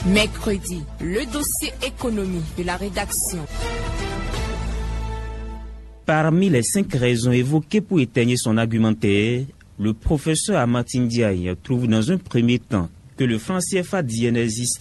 Mercredi, le dossier économie de la rédaction. Parmi les 5 raisons évoquées pour éteindre son argumentaire, le professeur Amatine Ndiaye trouve dans un premier temps que le franc CFA d'hier n'existe